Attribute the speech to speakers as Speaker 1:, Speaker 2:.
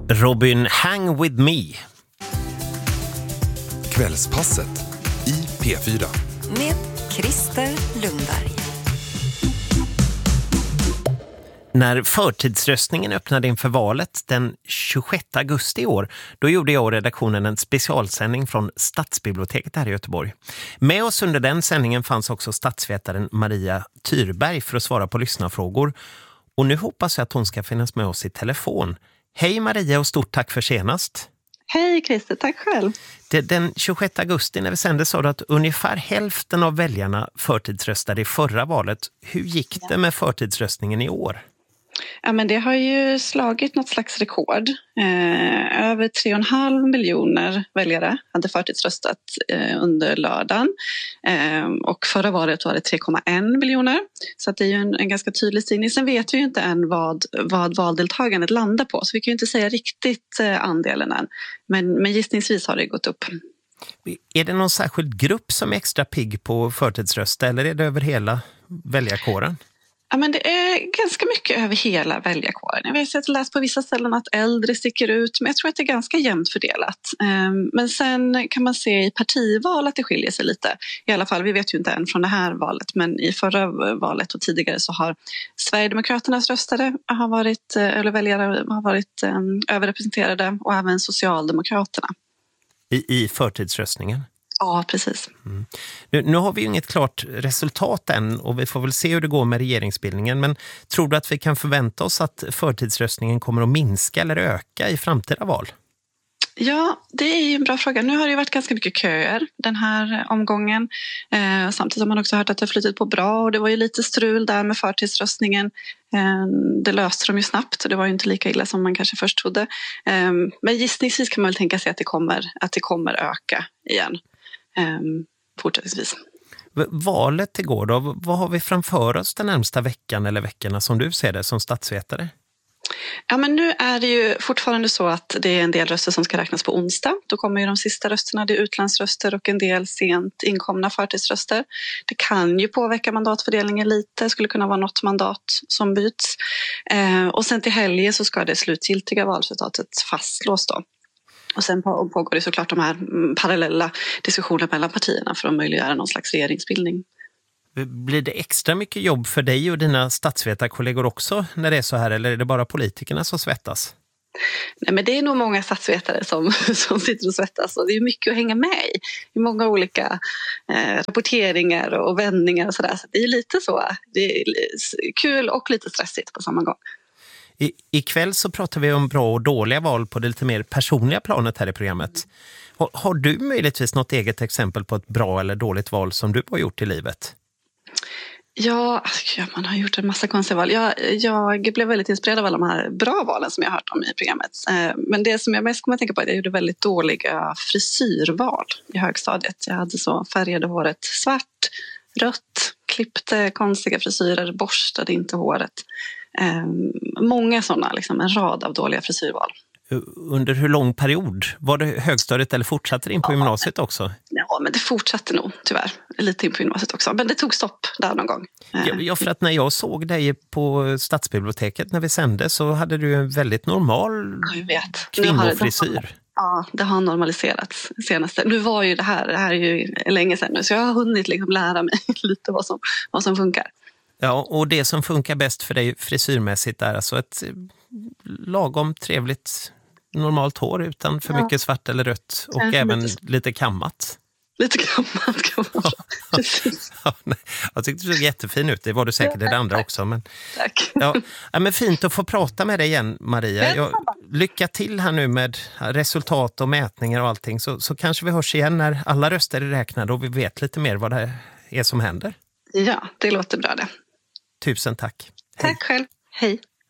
Speaker 1: Robin Hang With Me.
Speaker 2: Kvällspasset i P4.
Speaker 3: Med Christer Lundberg.
Speaker 1: När förtidsröstningen öppnade inför valet den 26 augusti i år, då gjorde jag och redaktionen en specialsändning från Stadsbiblioteket här i Göteborg. Med oss under den sändningen fanns också statsvetaren Maria Tyrberg för att svara på lyssnarfrågor. Och nu hoppas jag att hon ska finnas med oss i telefon. Hej Maria och stort tack för senast.
Speaker 4: Hej Christer, tack själv.
Speaker 1: Den 26 augusti när vi sände sa du att ungefär hälften av väljarna förtidsröstade i förra valet. Hur gick det med förtidsröstningen i år?
Speaker 4: Ja, men det har ju slagit något slags rekord. Över 3,5 miljoner väljare hade förtidsröstat under lördagen. Och förra valet var det 3,1 miljoner. Så att det är ju en ganska tydlig stigning. Sen vet vi ju inte än vad valdeltagandet landar på. Så vi kan ju inte säga riktigt andelen än. Men gissningsvis har det gått upp.
Speaker 1: Är det någon särskild grupp som är extra pigg på förtidsrösta eller är det över hela väljarkåren?
Speaker 4: Ja, men det är ganska mycket över hela väljarkåren. Jag vet att jag läst på vissa ställen att äldre sticker ut, men jag tror att det är ganska jämnt fördelat. Men sen kan man se i partival att det skiljer sig lite. I alla fall, vi vet ju inte än från det här valet, men i förra valet och tidigare så har Sverigedemokraternas röstare väljare har varit överrepresenterade och även Socialdemokraterna.
Speaker 1: I förtidsröstningen?
Speaker 4: Ja, precis.
Speaker 1: Mm. Nu har vi ju inget klart resultat än och vi får väl se hur det går med regeringsbildningen. Men tror du att vi kan förvänta oss att förtidsröstningen kommer att minska eller öka i framtida val?
Speaker 4: Ja, det är ju en bra fråga. Nu har det ju varit ganska mycket köer den här omgången. Samtidigt har man också hört att det har flyttat på bra och det var ju lite strul där med förtidsröstningen. Det löste de ju snabbt och det var ju inte lika illa som man kanske först trodde. Men gissningsvis kan man väl tänka sig att det kommer öka igen fortsättningsvis.
Speaker 1: Valet igår då, vad har vi framför oss den närmsta veckan eller veckorna som du ser det som statsvetare?
Speaker 4: Ja, men nu är det ju fortfarande så att det är en del röster som ska räknas på onsdag. Då kommer ju de sista rösterna, det är utlandsröster och en del sent inkomna förtidsröster. Det kan ju påverka mandatfördelningen lite, skulle kunna vara något mandat som byts. Och sen till helgen så ska det slutgiltiga valresultatet fastslås då. Och sen pågår det såklart de här parallella diskussionerna mellan partierna för att möjliggöra någon slags regeringsbildning.
Speaker 1: Blir det extra mycket jobb för dig och dina statsvetarkollegor också när det är så här eller är det bara politikerna som svettas?
Speaker 4: Nej, men det är nog många statsvetare som sitter och svettas och det är mycket att hänga med i. Det är många olika rapporteringar och vändningar och sådär. Så det är lite så, det är kul och lite stressigt på samma gång.
Speaker 1: Ikväll så pratar vi om bra och dåliga val på det lite mer personliga planet här i programmet. Har du möjligtvis något eget exempel på ett bra eller dåligt val som du har gjort i livet?
Speaker 4: Ja, man har gjort en massa konstiga val. Jag blev väldigt inspirerad av alla de här bra valen som jag har hört om i programmet. Men det som jag mest kommer att tänka på är att jag gjorde väldigt dåliga frisyrval i högstadiet. Jag hade så färgade håret svart, rött, klippte konstiga frisyrer, borstade inte håret. Många sådana, liksom en rad av dåliga frisyrval.
Speaker 1: Under hur lång period? Var det högstadiet eller fortsatte det in på gymnasiet också?
Speaker 4: Ja, men det fortsatte nog tyvärr. Lite in på gymnasiet också. Men det tog stopp där någon gång.
Speaker 1: Ja, för att när jag såg dig på Stadsbiblioteket när vi sände så hade du en väldigt normal kvinnofrisyr.
Speaker 4: Ja, det har normaliserats senaste. Nu var ju det här är ju länge sedan nu så jag har hunnit liksom lära mig lite vad som funkar.
Speaker 1: Ja, och det som funkar bäst för dig frisyrmässigt är alltså ett lagom trevligt normalt hår utan för mycket svart eller rött och även lite kammat.
Speaker 4: Lite kammat kan man säga. Precis.
Speaker 1: Jag tyckte du såg jättefin ut, det var du säkert i det andra också. Men,
Speaker 4: tack.
Speaker 1: Ja, men fint att få prata med dig igen Maria. Lycka till här nu med resultat och mätningar och allting så kanske vi hörs igen när alla röster är räknade och vi vet lite mer vad det är som händer.
Speaker 4: Ja, det låter bra det.
Speaker 1: Tusen tack.
Speaker 4: Tack själv. Hej.